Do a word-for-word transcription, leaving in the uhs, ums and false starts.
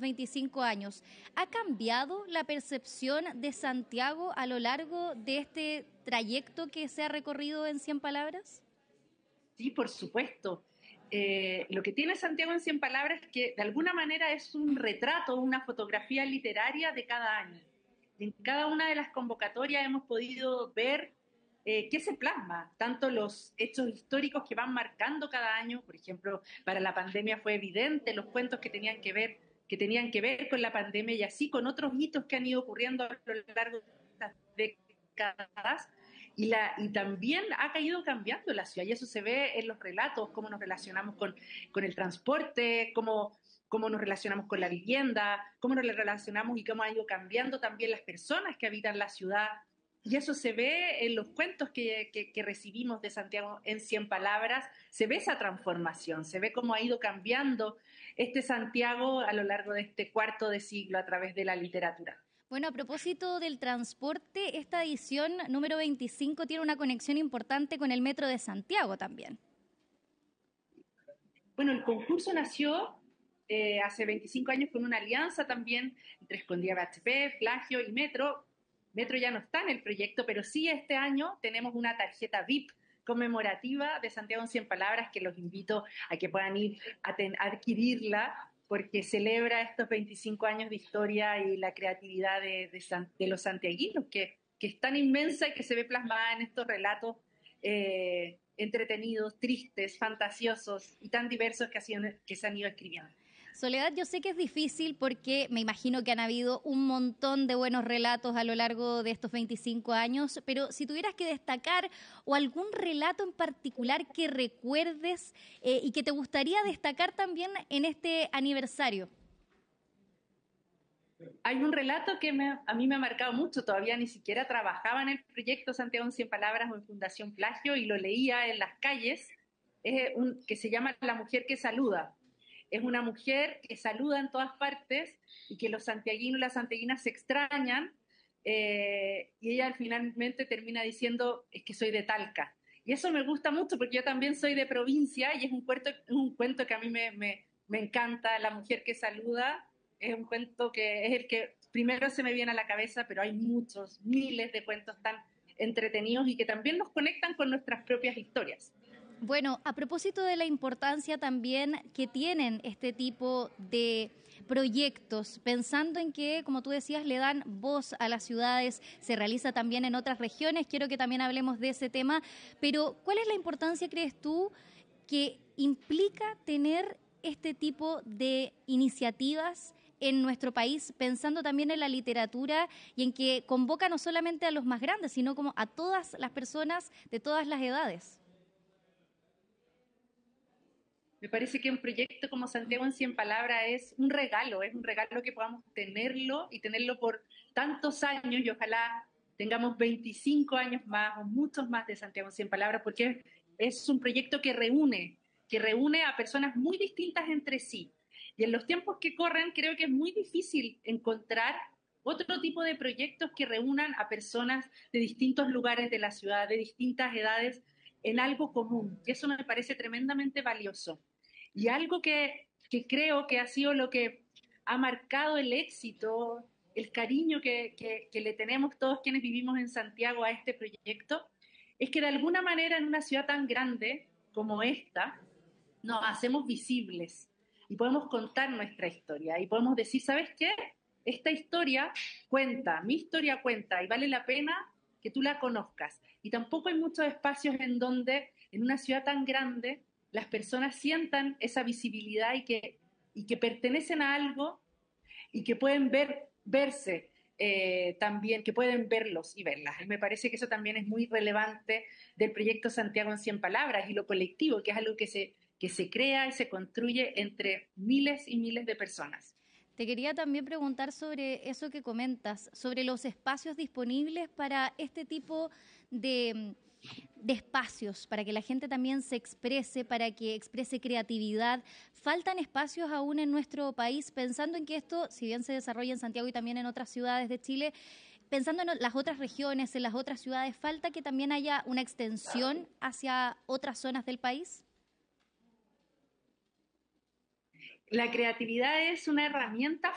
veinticinco años. ¿Ha cambiado la percepción de Santiago a lo largo de este trayecto que se ha recorrido en cien palabras? Sí, por supuesto. Eh, lo que tiene Santiago en cien palabras es que de alguna manera es un retrato, una fotografía literaria de cada año. En cada una de las convocatorias hemos podido ver eh, qué se plasma, tanto los hechos históricos que van marcando cada año, por ejemplo, para la pandemia fue evidente los cuentos que tenían que ver, que tenían que ver con la pandemia y así con otros hitos que han ido ocurriendo a lo largo de estas décadas. Y, la, y también ha caído cambiando la ciudad, y eso se ve en los relatos, cómo nos relacionamos con, con el transporte, cómo, cómo nos relacionamos con la vivienda, cómo nos relacionamos y cómo ha ido cambiando también las personas que habitan la ciudad. Y eso se ve en los cuentos que, que, que recibimos de Santiago en cien palabras, se ve esa transformación, se ve cómo ha ido cambiando este Santiago a lo largo de este cuarto de siglo a través de la literatura. Bueno, a propósito del transporte, esta edición número veinticinco tiene una conexión importante con el Metro de Santiago también. Bueno, el concurso nació eh, hace veinticinco años con una alianza también entre Escondida B H P, Flagio y Metro. Metro ya no está en el proyecto, pero sí este año tenemos una tarjeta V I P conmemorativa de Santiago en cien palabras que los invito a que puedan ir a, ten, a adquirirla, porque celebra estos veinticinco años de historia y la creatividad de, de, San, de los santiaguinos, que, que es tan inmensa y que se ve plasmada en estos relatos eh, entretenidos, tristes, fantasiosos y tan diversos que, sido, que se han ido escribiendo. Soledad, yo sé que es difícil porque me imagino que han habido un montón de buenos relatos a lo largo de estos veinticinco años, pero si tuvieras que destacar o algún relato en particular que recuerdes eh, y que te gustaría destacar también en este aniversario. Hay un relato que me, a mí me ha marcado mucho, todavía ni siquiera trabajaba en el proyecto Santiago en cien palabras o en Fundación Plagio y lo leía en las calles, es un, que se llama La mujer que saluda. Es una mujer que saluda en todas partes y que los santiaguinos y las santiaguinas se extrañan eh, y ella finalmente termina diciendo es que soy de Talca. Y eso me gusta mucho porque yo también soy de provincia y es un cuento, un cuento que a mí me, me, me encanta, La mujer que saluda. Es un cuento que es el que primero se me viene a la cabeza, pero hay muchos, miles de cuentos tan entretenidos y que también nos conectan con nuestras propias historias. Bueno, a propósito de la importancia también que tienen este tipo de proyectos, pensando en que, como tú decías, le dan voz a las ciudades, se realiza también en otras regiones, quiero que también hablemos de ese tema, pero ¿cuál es la importancia, crees tú, que implica tener este tipo de iniciativas en nuestro país, pensando también en la literatura y en que convoca no solamente a los más grandes, sino como a todas las personas de todas las edades? Me parece que un proyecto como Santiago en cien palabras es un regalo, es un regalo que podamos tenerlo y tenerlo por tantos años y ojalá tengamos veinticinco años más o muchos más de Santiago en cien palabras, porque es un proyecto que reúne, que reúne a personas muy distintas entre sí. Y en los tiempos que corren creo que es muy difícil encontrar otro tipo de proyectos que reúnan a personas de distintos lugares de la ciudad, de distintas edades, en algo común. Y eso me parece tremendamente valioso. Y algo que, que creo que ha sido lo que ha marcado el éxito, el cariño que, que, que le tenemos todos quienes vivimos en Santiago a este proyecto, es que de alguna manera en una ciudad tan grande como esta, nos hacemos visibles y podemos contar nuestra historia y podemos decir, ¿sabes qué? Esta historia cuenta, mi historia cuenta y vale la pena que tú la conozcas. Y tampoco hay muchos espacios en donde en una ciudad tan grande las personas sientan esa visibilidad y que, y que pertenecen a algo y que pueden ver, verse eh, también, que pueden verlos y verlas. Y me parece que eso también es muy relevante del proyecto Santiago en cien palabras y lo colectivo, que es algo que se, que se crea y se construye entre miles y miles de personas. Te quería también preguntar sobre eso que comentas, sobre los espacios disponibles para este tipo de, de espacios, para que la gente también se exprese, para que exprese creatividad. ¿Faltan espacios aún en nuestro país? Pensando en que esto, si bien se desarrolla en Santiago y también en otras ciudades de Chile, pensando en las otras regiones, en las otras ciudades, ¿falta que también haya una extensión hacia otras zonas del país? La creatividad es una herramienta